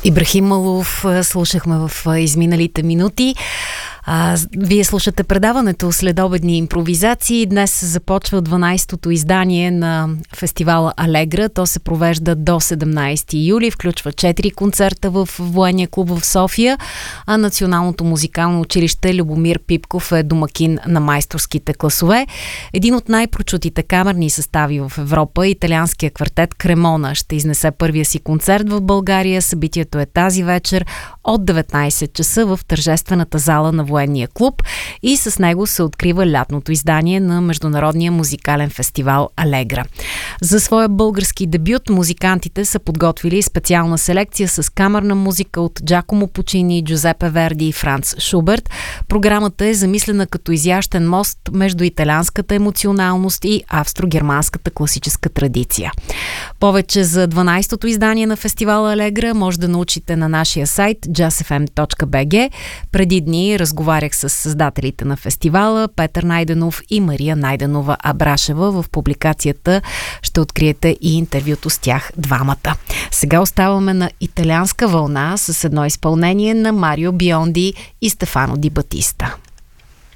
Ибрахим Малов слушахме в изминалите минути. Вие слушате предаването Следобедни импровизации. Днес започва 12-то издание на фестивала Алегра. То се провежда до 17 юли. Включва 4 концерта в Военния клуб в София, а Националното музикално училище Любомир Пипков е домакин на майсторските класове. Един от най-прочутите камерни състави в Европа, италианския квартет Кремона, ще изнесе първия си концерт в България. Събитието е тази вечер от 19 часа в тържествената зала на Военния клуб и с него се открива лятното издание на Международния музикален фестивал Алегра. За своя български дебют музикантите са подготвили специална селекция с камерна музика от Джакомо Пучини, Джузепе Верди и Франц Шуберт. Програмата е замислена като изящен мост между италианската емоционалност и австро-германската класическа традиция. Повече за 12-то издание на фестивала Алегра може да научите на нашия сайт jazzfm.bg. Преди дни разговарях с създателите на фестивала Петър Найденов и Мария Найденова Абрашева. В публикацията ще откриете и интервюто с тях двамата. Сега оставаме на италианска вълна с едно изпълнение на Марио Бионди и Стефано Ди Батиста.